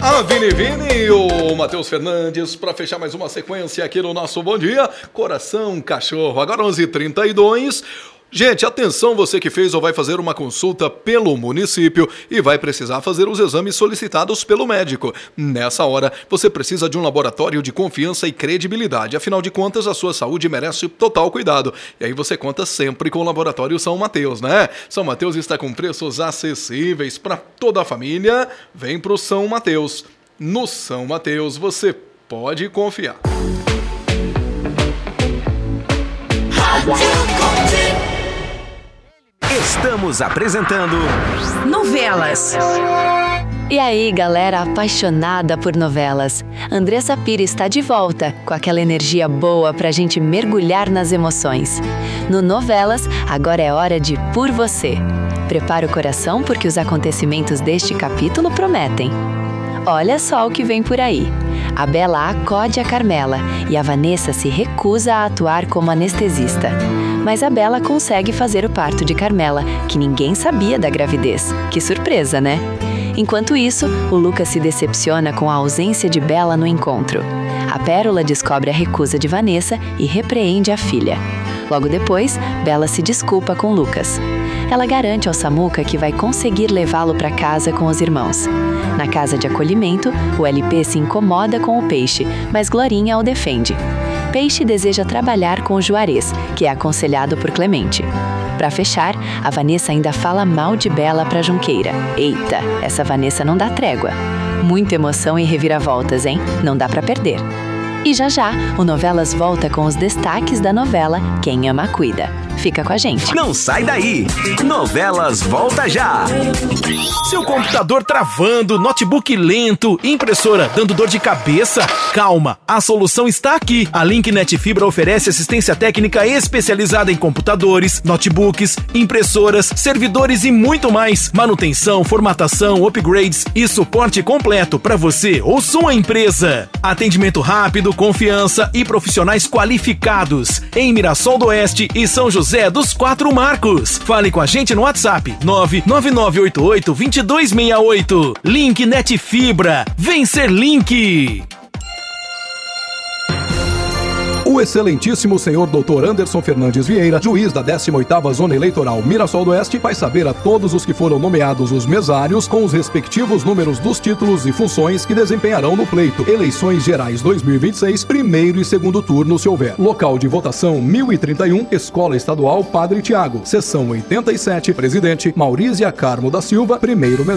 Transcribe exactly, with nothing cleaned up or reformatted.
A Vini Vini e o Matheus Fernandes para fechar mais uma sequência aqui no nosso Bom Dia Coração Cachorro. Agora onze e trinta e dois. Gente, atenção, você que fez ou vai fazer uma consulta pelo município e vai precisar fazer os exames solicitados pelo médico. Nessa hora, você precisa de um laboratório de confiança e credibilidade. Afinal de contas, a sua saúde merece total cuidado. E aí você conta sempre com o Laboratório São Mateus, né? São Mateus está com preços acessíveis para toda a família. Vem pro São Mateus. No São Mateus, você pode confiar. Estamos apresentando Novelas. E aí, galera apaixonada por novelas, Andressa Pira está de volta com aquela energia boa pra gente mergulhar nas emoções. No Novelas, agora é hora de Por Você. Prepara o coração porque os acontecimentos deste capítulo prometem. Olha só o que vem por aí. A Bela acode a Carmela e a Vanessa se recusa a atuar como anestesista. Mas a Bela consegue fazer o parto de Carmela, que ninguém sabia da gravidez. Que surpresa, né? Enquanto isso, o Lucas se decepciona com a ausência de Bela no encontro. A Pérola descobre a recusa de Vanessa e repreende a filha. Logo depois, Bela se desculpa com Lucas. Ela garante ao Samuca que vai conseguir levá-lo para casa com os irmãos. Na casa de acolhimento, o L P se incomoda com o Peixe, mas Glorinha o defende. Peixe deseja trabalhar com o Juarez, que é aconselhado por Clemente. Para fechar, a Vanessa ainda fala mal de Bela para Junqueira. Eita, essa Vanessa não dá trégua. Muita emoção e reviravoltas, hein? Não dá para perder. E já já, o Novelas volta com os destaques da novela Quem Ama Cuida. Fica com a gente. Não sai daí! Novelas volta já! Seu computador travando, notebook lento, impressora dando dor de cabeça? Calma, a solução está aqui. A Linknet Fibra oferece assistência técnica especializada em computadores, notebooks, impressoras, servidores e muito mais. Manutenção, formatação, upgrades e suporte completo para você ou sua empresa. Atendimento rápido, confiança e profissionais qualificados. Em Mirassol do Oeste e São José dos Quatro Marcos. Fale com a gente no WhatsApp nove nove nove oito oito dois dois seis oito. Linknet Fibra. Vem ser Link! O excelentíssimo senhor doutor Anderson Fernandes Vieira, juiz da décima oitava Zona Eleitoral Mirassol do Oeste, faz saber a todos os que foram nomeados os mesários com os respectivos números dos títulos e funções que desempenharão no pleito. Eleições Gerais dois mil e vinte e seis, primeiro e segundo turno se houver. Local de votação mil e trinta e um, Escola Estadual Padre Tiago. Seção oitenta e sete, Presidente Maurícia Carmo da Silva, primeiro mesário.